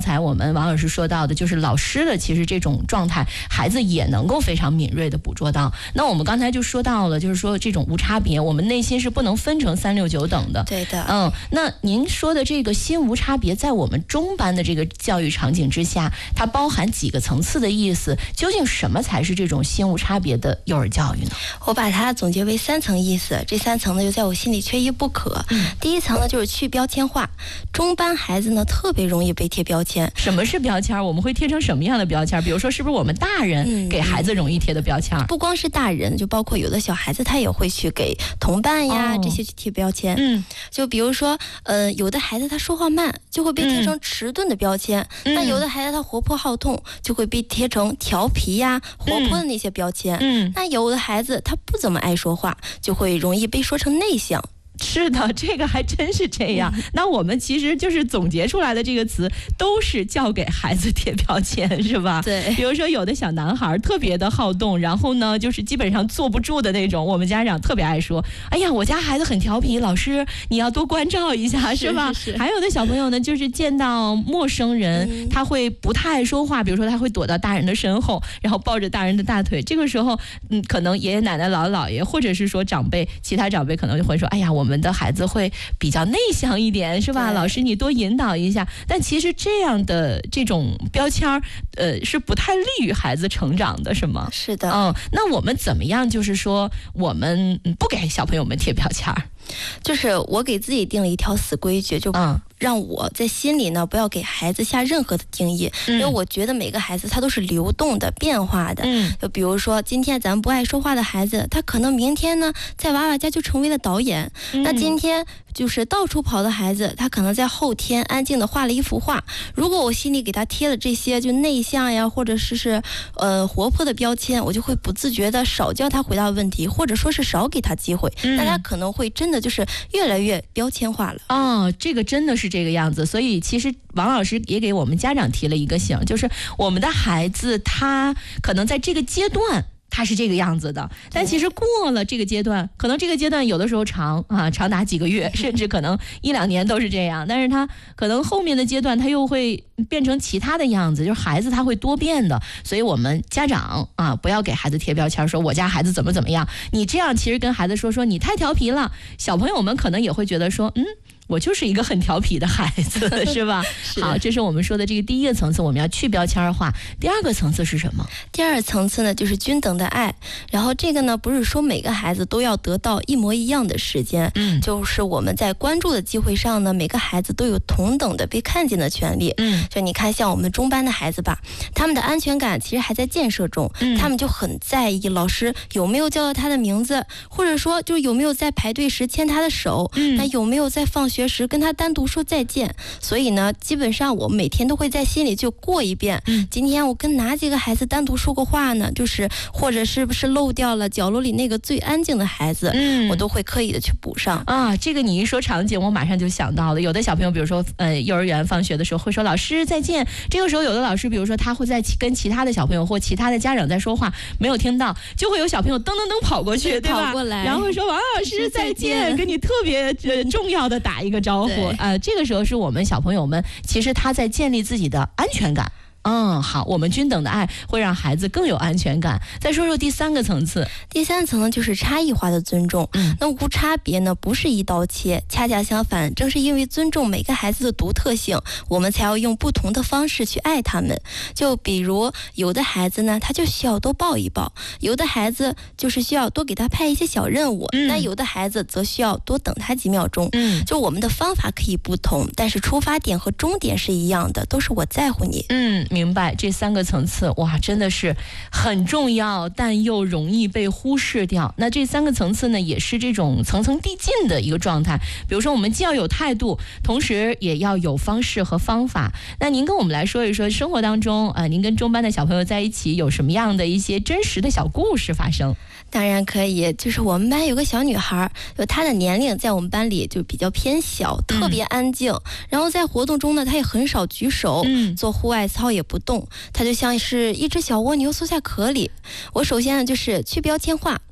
才我们王老师说到的，就是老师的其实这种状态，孩子也能够非常敏锐的捕捉到。那我们刚才就说到了，就是说这种无差别，我们内心是不能分成3、6、9等的。 对的。 那您说的这个新无差别，在我们中班的这个教育场景之下，它包含几个层次的意思？究竟什么才是这种新无差别的幼儿教育呢？ 我把它总结为3层意思，这3层呢就在我心里缺一不可。第一层呢就是去标签化，中班孩子呢特别容易被贴标签。 什么是标签？我们会贴成什么样的标签？比如说是不是我们大人给孩子容易贴的标签？ 不光是大人，就包括有的小孩子他也会去给同伴呀、这些去贴标签。就比如说有的孩子他说话慢，就会被贴成迟钝的标签。那有的孩子他活泼好动，就会被贴成调皮呀、活泼的那些标签。那有的孩子他不怎么爱说话，就会容易被说成内向。 是的，这个还真是这样。那我们其实就是总结出来的这个词，都是教给孩子贴标签，是吧？ 对。 比如说有的小男孩特别的好动，然后呢，就是基本上坐不住的那种。我们家长特别爱说：“哎呀，我家孩子很调皮，老师你要多关照一下，是吧？”还有的小朋友呢，就是见到陌生人，他会不太爱说话，比如说他会躲到大人的身后，然后抱着大人的大腿。这个时候，可能爷爷奶奶、姥姥姥爷，或者是说长辈，其他长辈可能就会说：“哎呀，我们的孩子会比较内向一点，是吧？老师你多引导一下。”但其实这样的这种标签是不太利于孩子成长的，是吗？ 是的。 那我们怎么样就是说我们不给小朋友们贴标签？ 就是我给自己定了一条死规矩，就让我在心里呢不要给孩子下任何的定义，因为我觉得每个孩子他都是流动的、变化的。就比如说今天咱们不爱说话的孩子，他可能明天呢在娃娃家就成为了导演。那今天就是到处跑的孩子，他可能在后天安静的画了一幅画。如果我心里给他贴了这些就内向呀，或者是活泼的标签，我就会不自觉的少教他回答问题，或者说是少给他机会。那他可能会真的就是越来越标签化了。 这个真的是这个样子。所以其实王老师也给我们家长提了一个醒，就是我们的孩子他可能在这个阶段他是这个样子的，但其实过了这个阶段，可能这个阶段有的时候长达几个月，甚至可能1、2年都是这样，但是他可能后面的阶段他又会变成其他的样子，就是孩子他会多变的。所以我们家长不要给孩子贴标签，说我家孩子怎么样，你这样其实跟孩子说你太调皮了，小朋友们可能也会觉得说我就是一个很调皮的孩子，是吧？好，这是我们说的这个第一个层次，我们要去标签化。第二个层次是什么？ 第二层次呢，就是均等的爱。然后这个呢，不是说每个孩子都要得到一模一样的时间，就是我们在关注的机会上呢，每个孩子都有同等的被看见的权利。就你看，像我们中班的孩子吧，他们的安全感其实还在建设中，他们就很在意老师有没有叫到他的名字，或者说就有没有在排队时牵他的手，那有没有在放学时跟他单独说再见。所以呢，基本上我每天都会在心里就过一遍，今天我跟哪几个孩子单独说过话呢？就是或者是不是漏掉了角落里那个最安静的孩子，我都会刻意的去补上。 这个你一说场景，我马上就想到了，有的小朋友比如说幼儿园放学的时候会说老师再见，这个时候有的老师比如说他会在跟其他的小朋友或其他的家长在说话，没有听到，就会有小朋友噔噔噔跑过去，对吧？ 跑过来， 然后会说王老师再见，跟你特别重要的打一个招呼。这个时候是我们小朋友们其实他在建立自己的安全感。好，我们均等的爱会让孩子更有安全感。再说说第3个层次。 第3层呢，就是差异化的尊重。那无差别呢，不是一刀切，恰恰相反，正是因为尊重每个孩子的独特性，我们才要用不同的方式去爱他们。就比如有的孩子呢，他就需要多抱一抱；有的孩子就是需要多给他派一些小任务，那有的孩子则需要多等他几秒钟。就我们的方法可以不同，但是出发点和终点是一样的，都是我在乎你。 明白。这3个层次，哇，真的是很重要，但又容易被忽视掉。那这3个层次呢，也是这种层层递进的一个状态。比如说，我们既要有态度，同时也要有方式和方法。那您跟我们来说一说，生活当中您跟中班的小朋友在一起有什么样的一些真实的小故事发生？ 当然可以，就是我们班有个小女孩，就她的年龄在我们班里就比较偏小，特别安静。然后在活动中呢，她也很少举手，做户外操也不动，她就像是一只小蜗牛缩在壳里。我首先呢就是去标签化，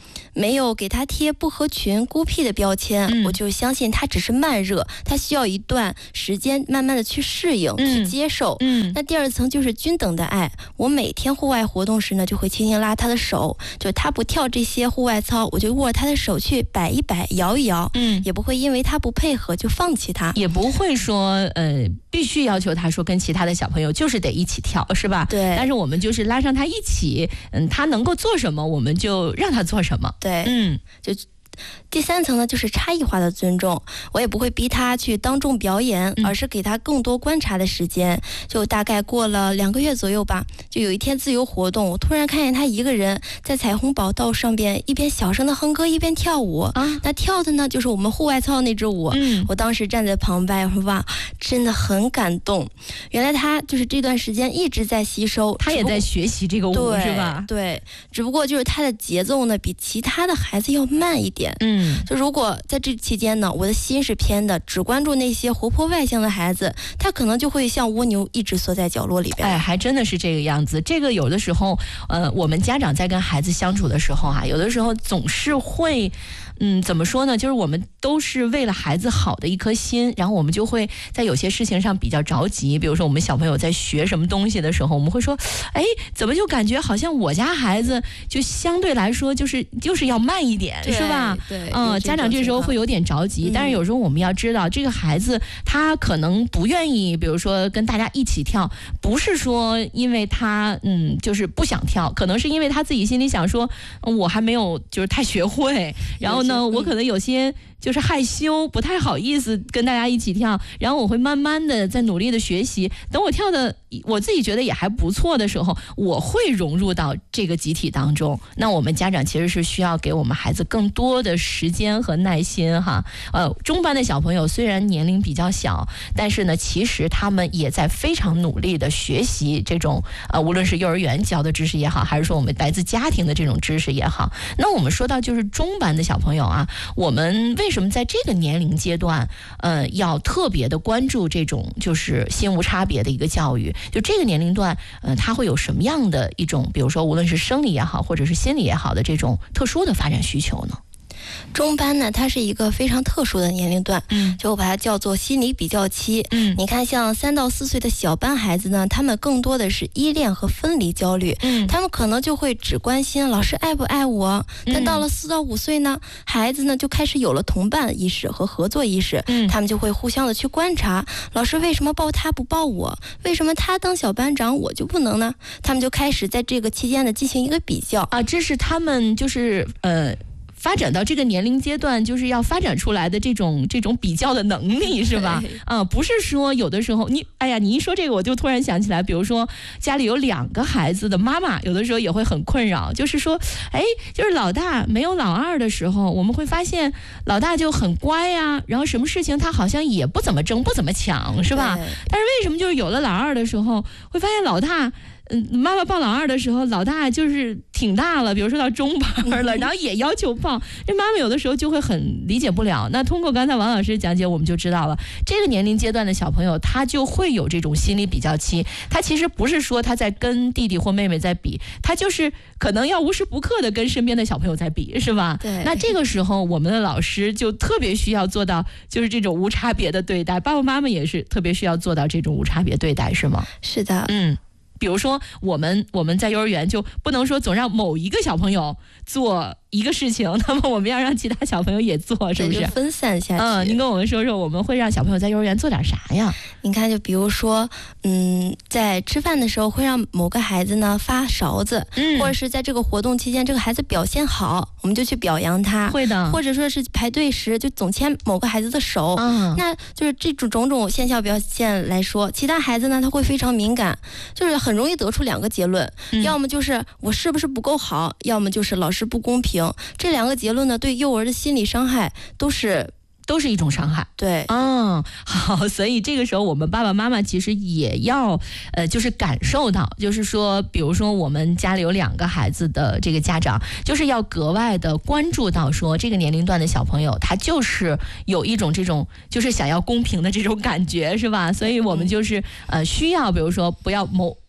没有给他贴不合群、孤僻的标签，我就相信他只是慢热，他需要一段时间慢慢的去适应、去接受。那第二层就是均等的爱，我每天户外活动时呢，就会轻轻拉他的手，就他不跳这些户外操，我就握他的手去摆一摆、摇一摇，也不会因为他不配合就放弃他， 也不会说必须要求他说跟其他的小朋友就是得一起跳，是吧？ 对。 但是我们就是拉上他一起，他能够做什么，我们就让他做什么。 对，就第三层呢，就是差异化的尊重，我也不会逼他去当众表演，而是给他更多观察的时间。就大概过了2个月左右吧，就有一天自由活动，我突然看见他一个人在彩虹宝道上边一边小声的哼歌一边跳舞，那跳的呢就是我们户外操那支舞。我当时站在旁边，我说哇，真的很感动。原来他就是这段时间一直在吸收， 他也在学习这个舞，是吧？ 对，只不过就是他的节奏呢比其他的孩子要慢一点。就如果在这期间呢，我的心是偏的，只关注那些活泼外向的孩子，他可能就会像蜗牛一直缩在角落里边。 还真的是这个样子。这个有的时候我们家长在跟孩子相处的时候有的时候总是会怎么说呢，就是我们都是为了孩子好的一颗心，然后我们就会在有些事情上比较着急。比如说我们小朋友在学什么东西的时候，我们会说怎么就感觉好像我家孩子就相对来说就是要慢一点，是吧？ 对， 家长这时候会有点着急，但是有时候我们要知道，这个孩子他可能不愿意比如说跟大家一起跳，不是说因为他就是不想跳，可能是因为他自己心里想说我还没有就是太学会，然后呢我可能有些就是害羞，不太好意思跟大家一起跳，然后我会慢慢的在努力的学习，等我跳的我自己觉得也还不错的时候，我会融入到这个集体当中。那我们家长其实是需要给我们孩子更多的时间和耐心哈。中班的小朋友虽然年龄比较小，但是呢其实他们也在非常努力的学习这种无论是幼儿园教的知识也好，还是说我们来自家庭的这种知识也好。那我们说到就是中班的小朋友我们为什么在这个年龄阶段要特别的关注这种就是心无差别的一个教育？就这个年龄段他会有什么样的一种比如说无论是生理也好或者是心理也好的这种特殊的发展需求呢？ 中班呢，它是一个非常特殊的年龄段，就我把它叫做心理比较期。你看像3到4岁的小班孩子呢，他们更多的是依恋和分离焦虑，他们可能就会只关心老师爱不爱我，但到了4到5岁呢，孩子呢就开始有了同伴意识和合作意识，他们就会互相的去观察，老师为什么抱他不抱我，为什么他当小班长我就不能呢？他们就开始在这个期间呢进行一个比较这是他们就是发展到这个年龄阶段就是要发展出来的这种比较的能力，是吧？不是说有的时候你一说这个我就突然想起来，比如说家里有2个孩子的妈妈有的时候也会很困扰，就是说就是老大没有老二的时候，我们会发现老大就很乖然后什么事情他好像也不怎么争不怎么抢，是吧？但是为什么就是有了老二的时候会发现老大妈妈抱老二的时候，老大就是挺大了，比如说到中班了，然后也要求抱，这妈妈有的时候就会很理解不了。那通过刚才王老师讲解，我们就知道了，这个年龄阶段的小朋友他就会有这种心理比较期，他其实不是说他在跟弟弟或妹妹在比，他就是可能要无时不刻的跟身边的小朋友在比，是吧？ 对。 那这个时候我们的老师就特别需要做到就是这种无差别的对待，爸爸妈妈也是特别需要做到这种无差别对待，是吗？ 是的。 比如说我们在幼儿园就不能说总让某一个小朋友做一个事情，那么我们要让其他小朋友也做，是不是？ 分散下去。 您跟我们说说，我们会让小朋友在幼儿园做点啥呀？ 你看，就比如说，在吃饭的时候会让某个孩子呢发勺子，或者是在这个活动期间，这个孩子表现好，我们就去表扬他。 会的。 或者说是排队时就总牵某个孩子的手，那就是这种现象表现来说，其他孩子呢他会非常敏感，就是很容易得出2个结论，要么就是我是不是不够好，要么就是老师不公平。这2个结论呢，对幼儿的心理伤害都是一种伤害。对。 好，所以这个时候我们爸爸妈妈其实也要就是感受到，就是说比如说我们家里有2个孩子的这个家长，就是要格外的关注到说这个年龄段的小朋友他就是有一种这种就是想要公平的这种感觉，是吧？所以我们就是需要比如说不要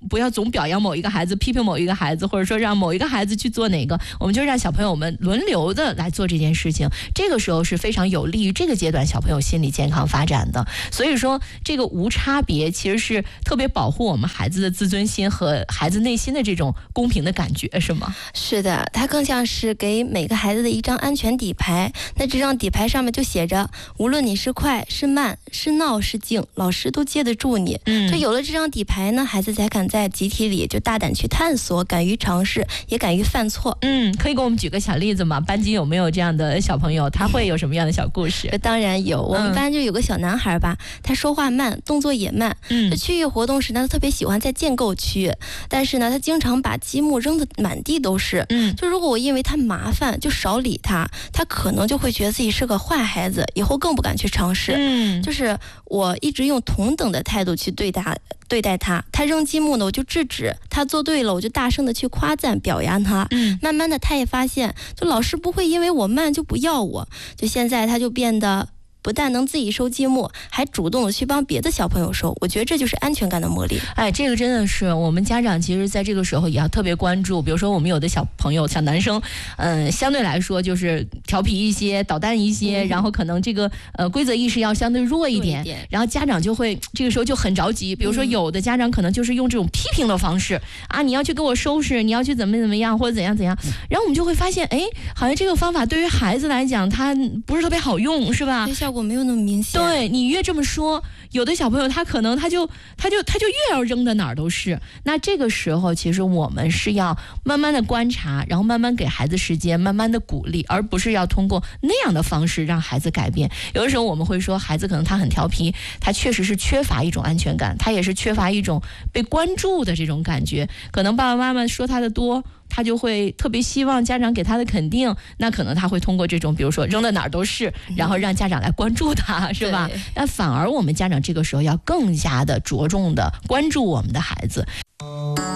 不要总表扬某一个孩子，批评某一个孩子，或者说让某一个孩子去做哪个，我们就让小朋友们轮流的来做这件事情。这个时候是非常有利于这个阶段小朋友心理健康发展的。所以说这个无差别其实是特别保护我们孩子的自尊心和孩子内心的这种公平的感觉，是吗？ 是的，它更像是给每个孩子的一张安全底牌。那这张底牌上面就写着，无论你是快是慢是闹是静，老师都接得住你。就有了这张底牌呢，孩子才敢在集体里就大胆去探索，敢于尝试，也敢于犯错。 可以给我们举个小例子吗？班级有没有这样的小朋友？他会有什么样的小故事？ 当然有，我们班就有个小男孩吧，他说话慢，动作也慢。这区域活动时呢，他特别喜欢在建构区，但是呢，他经常把积木扔得满地都是。就如果我因为他麻烦就少理他，他可能就会觉得自己是个坏孩子，以后更不敢去尝试。就是我一直用同等的态度去对待他，他扔积木呢我就制止，他做对了我就大声的去夸赞表扬他。慢慢的他也发现，就老师不会因为我慢就不要我，就现在他就变得不但能自己收积木，还主动的去帮别的小朋友收。我觉得这就是安全感的魔力。 这个真的是我们家长其实在这个时候也要特别关注。比如说我们有的小朋友小男生相对来说就是调皮一些，捣蛋一些，然后可能这个规则意识要相对弱一点，然后家长就会这个时候就很着急。比如说有的家长可能就是用这种批评的方式你要去给我收拾，你要去怎么样或者怎样，然后我们就会发现好像这个方法对于孩子来讲他不是特别好用，是吧？ 效果没有那么明显。 对，你越这么说，有的小朋友他可能他就越要扔的哪儿都是。那这个时候其实我们是要慢慢的观察，然后慢慢给孩子时间，慢慢的鼓励，而不是要通过那样的方式让孩子改变。有的时候我们会说孩子可能他很调皮，他确实是缺乏一种安全感，他也是缺乏一种被关注的这种感觉。可能爸爸妈妈说他的多，他就会特别希望家长给他的肯定，那可能他会通过这种比如说扔到哪儿都是，然后让家长来关注他，是吧？那反而我们家长这个时候要更加的着重的关注我们的孩子。